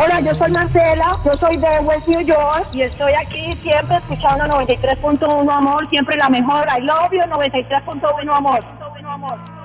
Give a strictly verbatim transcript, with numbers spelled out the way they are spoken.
Hola, yo soy Marcela, yo soy de West New York y estoy aquí siempre escuchando noventa y tres punto uno Amor, siempre la mejor. I love you, noventa y tres punto uno Amor.